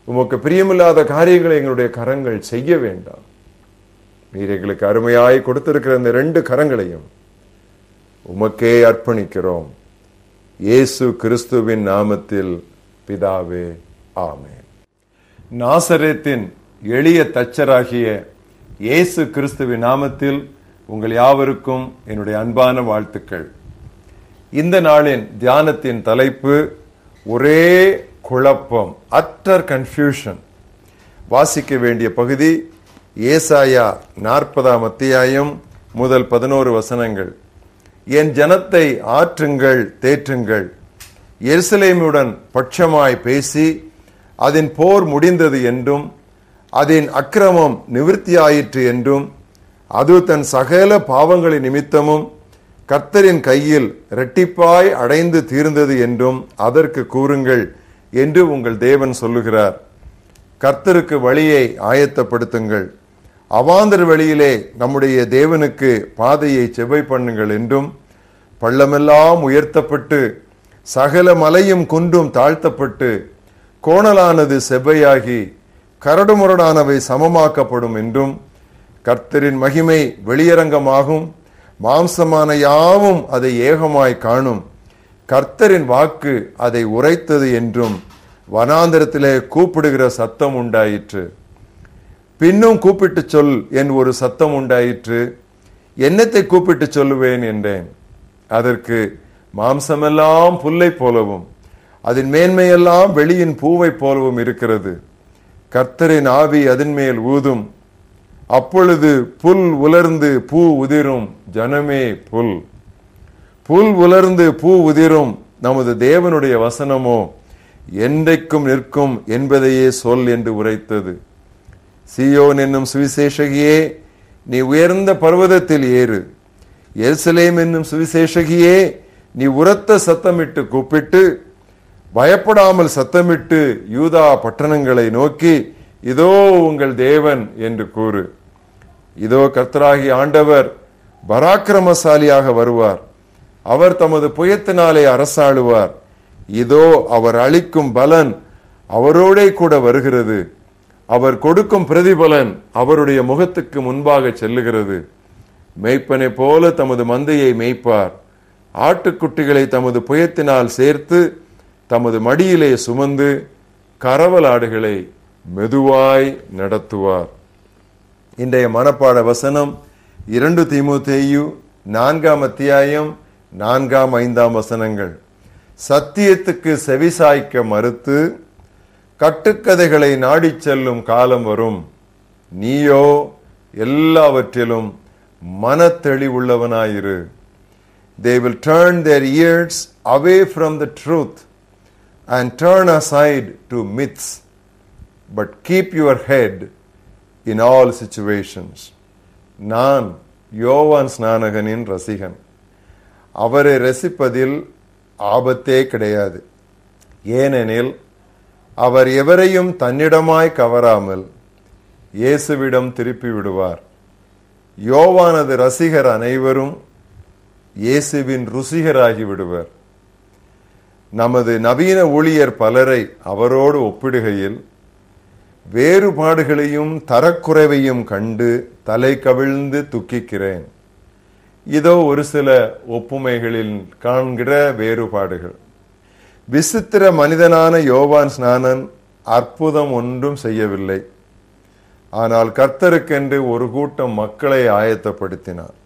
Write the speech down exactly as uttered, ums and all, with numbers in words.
உமக்கு பிரியமில்லாத காரியங்களை எங்களுடைய கரங்கள் செய்ய வேண்டாம். நீர் எங்களுக்கு அருமையாய் கொடுத்திருக்கிற இந்த ரெண்டு கரங்களையும் உமக்கே அர்ப்பணிக்கிறோம். இயேசு கிறிஸ்துவின் நாமத்தில் பிதாவே, ஆமென். நாசரேத்தின் எளிய தச்சராகிய இயேசு கிறிஸ்துவின் நாமத்தில் உங்கள் யாவருக்கும் என்னுடைய அன்பான வாழ்த்துக்கள். இந்த நாளின் தியானத்தின் தலைப்பு ஒரே குழப்பம், அட்டர் கன்ஃபியூஷன். வாசிக்க வேண்டிய பகுதி ஏசாயா நாற்பதாம் அத்தியாயம் முதல் பதினோரு வசனங்கள். என் ஜனத்தை ஆற்றுங்கள், தேற்றுங்கள். எருசலேமுடன் பட்சமாய் பேசி அதன் போர் முடிந்தது என்றும் அதன் அக்கிரமம் நிவிர்த்தியாயிற்று என்றும் அது தன் சகல பாவங்களின் நிமித்தமும் கர்த்தரின் கையில் இரட்டிப்பாய் அடைந்து தீர்ந்தது என்றும் அதற்கு கூறுங்கள் என்று உங்கள் தேவன் சொல்லுகிறார். கர்த்தருக்கு வழியை ஆயத்தப்படுத்துங்கள், அவாந்தர வழியிலே நம்முடைய தேவனுக்கு பாதையை செவ்வை பண்ணுங்கள் என்றும், பள்ளமெல்லாம் உயர்த்தப்பட்டு சகல மலையும் குன்றும் தாழ்த்தப்பட்டு கோணலானது செவ்வையாகி கரடுமுரடானவை சமமாக்கப்படும் என்றும், கர்த்தரின் மகிமை வெளியரங்கமாகும், மாம்சமான யாவும் அதை ஏகமாய் காணும், கர்த்தரின் வாக்கு அதை உரைத்தது என்றும் வனாந்தரத்திலே கூப்பிடுகிற சத்தம் உண்டாயிற்று. பின்னும் கூப்பிட்டு சொல் என் ஒரு சத்தம் உண்டாயிற்று. என்னத்தை கூப்பிட்டு சொல்லுவேன் என்றேன். அதற்கு, மாம்சமெல்லாம் புல்லை போலவும் அதன் மேன்மையெல்லாம் வெளியின் பூவை போலவும் இருக்கிறது. கர்த்தரின் ஆவி அதன் மேல் ஊதும், அப்பொழுது புல் உலர்ந்து பூ உதிரும். ஜனமே புல் புல் உலர்ந்து பூ உதிரும். நமது தேவனுடைய வசனமோ என்றைக்கும் நிற்கும் என்பதையே சொல் என்று உரைத்தது. சீயோன் என்னும் சுவிசேஷகியே, நீ உயர்ந்த பர்வதத்தில் ஏறு. எருசலேம் என்னும் சுவிசேஷகியே, நீ உரத்த சத்தமிட்டு கூப்பிட்டு பயப்படாமல் சத்தமிட்டு யூதா பட்டணங்களை நோக்கி, இதோ உங்கள் தேவன் என்று கூறு. இதோ கர்த்தராகிய ஆண்டவர் பராக்கிரமசாலியாக வருவார். அவர் தமது புயத்தினாலே அரசாளுவார். இதோ அவர் அளிக்கும் பலன் அவரோடே கூட வருகிறது. அவர் கொடுக்கும் பிரதிபலன் அவருடைய முகத்துக்கு முன்பாக செல்லுகிறது. மேய்ப்பனை போல தமது மந்தையை மேய்ப்பார். ஆட்டுக்குட்டிகளை தமது புயத்தினால் சேர்த்து தமது மடியிலே சுமந்து கரவல் ஆடுகளை மெதுவாய் நடத்துவார். இன்றைய மனப்பாட வசனம் இரண்டு தீமோத்தேயு நான்காம் அத்தியாயம் நான்காம் ஐந்தாம் வசனங்கள். சத்தியத்துக்கு செவிசாய்க்க மறுத்து கட்டுக்கதைகளை நாடி செல்லும் காலம் வரும். நீயோ எல்லாவற்றிலும் மனத்தெளிவுள்ளவனாயிரு. They will turn their ears away from the truth and turn aside to myths, but keep your head in all situations. நான் யோவான் ஸ்நானகனின் ரசிகன். அவரை ரசிப்பதில் ஆபத்தே கிடையாது. ஏனெனில் அவர் எவரையும் தன்னிடமாய் கவராமல் இயேசுவிடம் திருப்பி விடுவார். யோவானது ரசிகர் அனைவரும் இயேசுவின் ருசிகராகி விடுவர். நமது நவீன ஊழியர் பலரை அவரோடு ஒப்பிடுகையில் வேறுபாடுகளையும் தரக்குறைவையும் கண்டு தலை கவிழ்ந்து துக்கிக்கிறேன். இதோ ஒரு சில ஒப்புமைகளில் காண்கிற வேறுபாடுகள். விசித்திர மனிதனான யோவான் ஸ்நானன் அற்புதம் ஒன்றும் செய்யவில்லை. ஆனால் கர்த்தருக்கென்று ஒரு கூட்டம் மக்களை ஆயத்தப்படுத்தினார்.